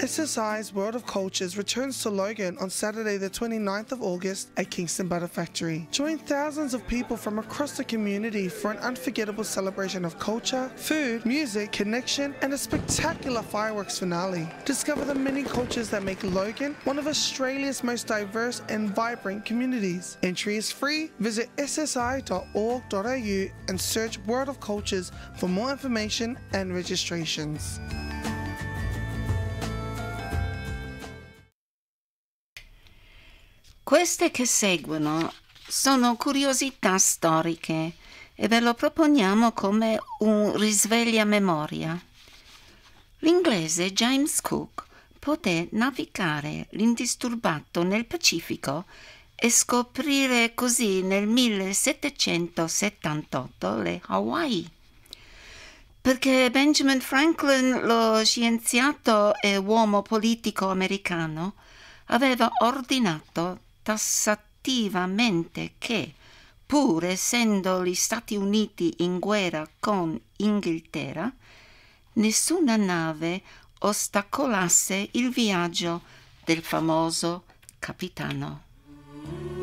SSI's World of Cultures returns to Logan on Saturday the 29th of August at Kingston Butter Factory. Join thousands of people from across the community for an unforgettable celebration of culture, food, music, connection, and a spectacular fireworks finale. Discover the many cultures that make Logan one of Australia's most diverse and vibrant communities. Entry is free. Visit ssi.org.au and search World of Cultures for more information and registrations. Queste che seguono sono curiosità storiche e ve lo proponiamo come un risveglio a memoria. L'inglese James Cook poté navigare l'indisturbato nel Pacifico e scoprire così nel 1778 le Hawaii. Perché Benjamin Franklin, lo scienziato e uomo politico americano, aveva ordinato tassativamente che, pur essendo gli Stati Uniti in guerra con Inghilterra, nessuna nave ostacolasse il viaggio del famoso capitano.